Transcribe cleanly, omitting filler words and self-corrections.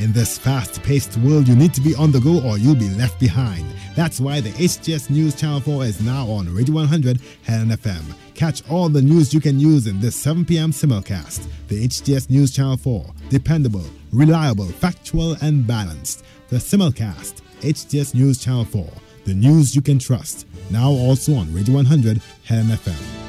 In this fast-paced world, you need to be on the go or you'll be left behind. That's why the HTS News Channel 4 is now on Radio 100 Helen FM. Catch all the news you can use in this 7 p.m. simulcast. The HTS News Channel 4. Dependable, reliable, factual, and balanced. The simulcast. HTS News Channel 4. The news you can trust. Now also on Radio 100 Helen FM.